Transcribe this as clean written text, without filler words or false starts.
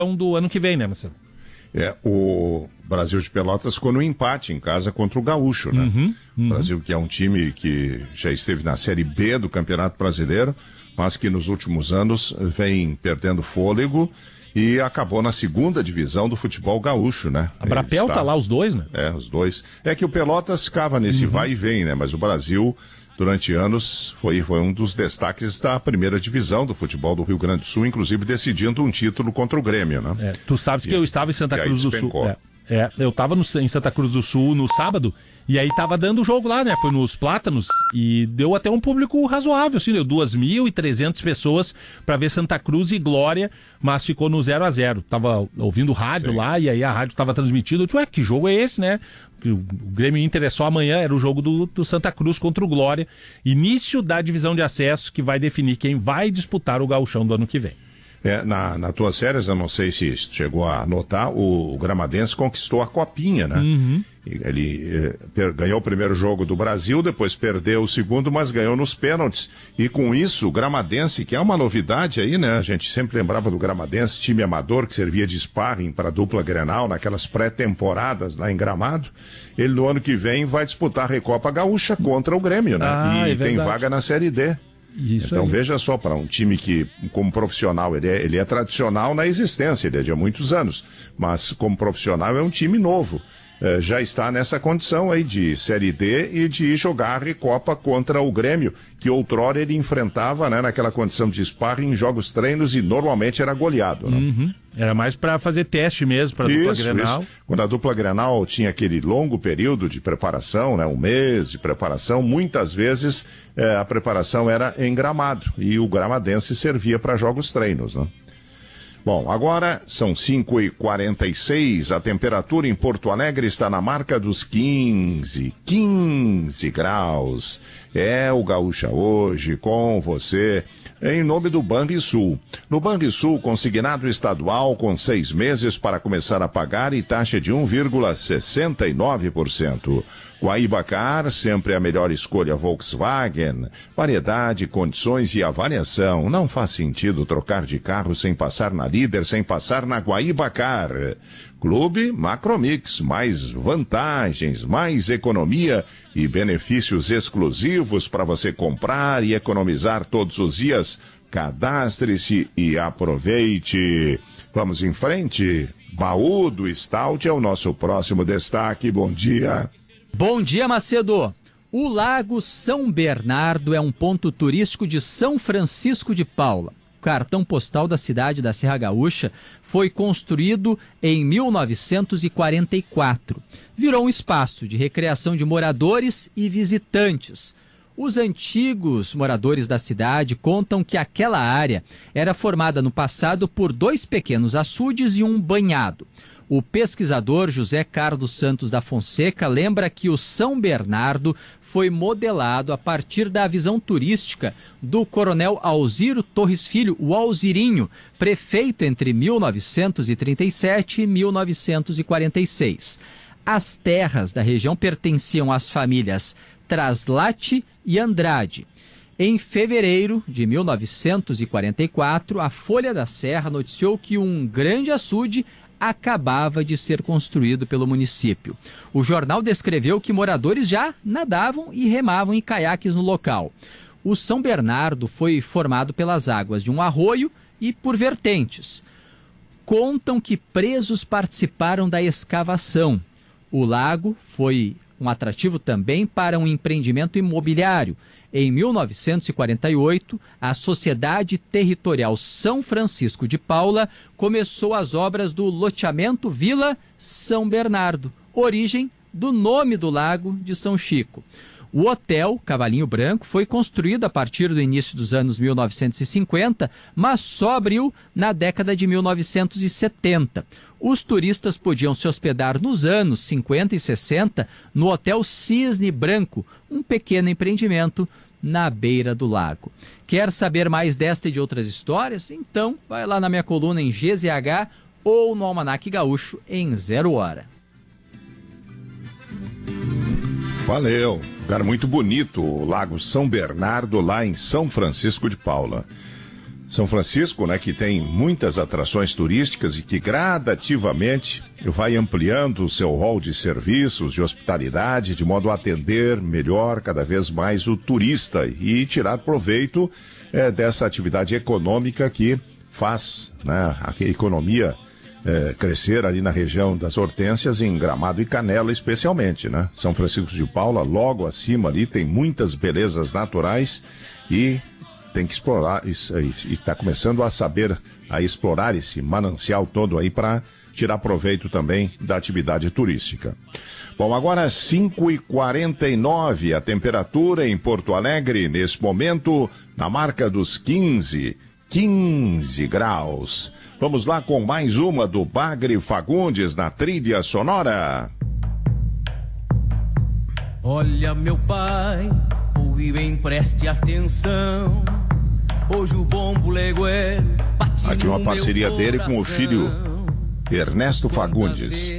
do ano que vem, né, Marcelo? O Brasil de Pelotas ficou no empate em casa contra o Gaúcho, né? O Brasil, que é um time que já esteve na Série B do Campeonato Brasileiro, mas que nos últimos anos vem perdendo fôlego e acabou na segunda divisão do futebol gaúcho, né? A Brapel tá lá, os dois, né? Os dois. É que o Pelotas ficava nesse vai e vem, né? Mas o Brasil, durante anos, foi um dos destaques da primeira divisão do futebol do Rio Grande do Sul, inclusive decidindo um título contra o Grêmio, né? Tu sabes que eu estava em Santa Cruz do Sul. Eu estava em Santa Cruz do Sul no sábado, e aí tava dando o jogo lá, né? Foi nos Plátanos e deu até um público razoável, assim, deu 2.300 pessoas para ver Santa Cruz e Glória, mas ficou no 0-0. Tava ouvindo rádio lá, e aí a rádio tava transmitindo. Eu disse, que jogo é esse, né? O Grêmio Inter é só amanhã, era o jogo do Santa Cruz contra o Glória. Início da divisão de acesso que vai definir quem vai disputar o Gauchão do ano que vem. Na tuas séries, eu não sei se chegou a notar, o Gramadense conquistou a Copinha, né? Ele ganhou o primeiro jogo do Brasil, depois perdeu o segundo, mas ganhou nos pênaltis. E com isso, o Gramadense, que é uma novidade aí, né? A gente sempre lembrava do Gramadense, time amador que servia de sparring para a dupla Grenal, naquelas pré-temporadas lá em Gramado. Ele no ano que vem vai disputar a Recopa Gaúcha contra o Grêmio, né? E tem vaga na Série D. Então veja só, para um time que, como profissional, ele é tradicional na existência, ele é de há muitos anos, mas como profissional é um time novo. Já está nessa condição aí de Série D e de jogar a Recopa contra o Grêmio, que outrora ele enfrentava, né, naquela condição de sparring em jogos treinos e normalmente era goleado. Né? Era mais para fazer teste mesmo para a dupla Grenal. Quando a dupla Grenal tinha aquele longo período de preparação, né, um mês de preparação, muitas vezes a preparação era em Gramado e o gramadense servia para jogos treinos, né? Bom, agora são 5h46, a temperatura em Porto Alegre está na marca dos 15 graus. É o Gaúcha hoje com você, em nome do Banrisul. No Banrisul, consignado estadual com 6 meses para começar a pagar e taxa de 1,69%. Guaíba-Car, sempre a melhor escolha Volkswagen. Variedade, condições e avaliação. Não faz sentido trocar de carro sem passar na Líder, sem passar na Guaíba-Car. Clube Macromix, mais vantagens, mais economia e benefícios exclusivos para você comprar e economizar todos os dias. Cadastre-se e aproveite. Vamos em frente. Baú do Stout é o nosso próximo destaque. Bom dia. Bom dia, Macedo. O Lago São Bernardo é um ponto turístico de São Francisco de Paula. O cartão postal da cidade da Serra Gaúcha foi construído em 1944. Virou um espaço de recreação de moradores e visitantes. Os antigos moradores da cidade contam que aquela área era formada no passado por 2 pequenos açudes e um banhado. O pesquisador José Carlos Santos da Fonseca lembra que o São Bernardo foi modelado a partir da visão turística do coronel Alziro Torres Filho, o Alzirinho, prefeito entre 1937 e 1946. As terras da região pertenciam às famílias Traslate e Andrade. Em fevereiro de 1944, a Folha da Serra noticiou que um grande açude acabava de ser construído pelo município. O jornal descreveu que moradores já nadavam e remavam em caiaques no local. O São Bernardo foi formado pelas águas de um arroio e por vertentes. Contam que presos participaram da escavação. O lago foi um atrativo também para um empreendimento imobiliário. Em 1948, a Sociedade Territorial São Francisco de Paula começou as obras do loteamento Vila São Bernardo, origem do nome do lago de São Chico. O Hotel Cavalinho Branco foi construído a partir do início dos anos 1950, mas só abriu na década de 1970. Os turistas podiam se hospedar nos anos 50 e 60 no Hotel Cisne Branco, um pequeno empreendimento na beira do lago. Quer saber mais desta e de outras histórias? Então vai lá na minha coluna em GZH ou no Almanac Gaúcho em 0 hora. Valeu, lugar muito bonito, o Lago São Bernardo, lá em São Francisco de Paula. São Francisco, né, que tem muitas atrações turísticas e que gradativamente vai ampliando o seu rol de serviços, de hospitalidade, de modo a atender melhor cada vez mais o turista e tirar proveito dessa atividade econômica que faz, né, a economia crescer ali na região das Hortênsias, em Gramado e Canela especialmente, né? São Francisco de Paula, logo acima ali, tem muitas belezas naturais e tem que explorar, e está começando a saber a explorar esse manancial todo aí para tirar proveito também da atividade turística. Bom, agora 5h49, a temperatura em Porto Alegre, nesse momento, na marca dos 15 graus. Vamos lá com mais uma do Bagre Fagundes na trilha sonora. Olha, meu pai, ouve bem, preste atenção. Hoje o bombo legueiro bate aqui uma no parceria meu dele com o coração. filho Ernesto Fagundes.